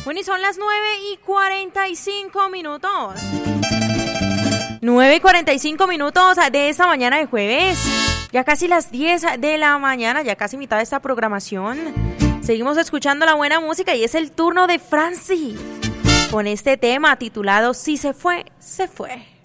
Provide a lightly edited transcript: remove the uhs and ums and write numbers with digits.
Bueno, y son las 9:45. 9:45 de esta mañana de jueves. Ya casi las 10 de la mañana, ya casi mitad de esta programación. Seguimos escuchando la buena música y es el turno de Franci con este tema titulado Si se fue, se fue.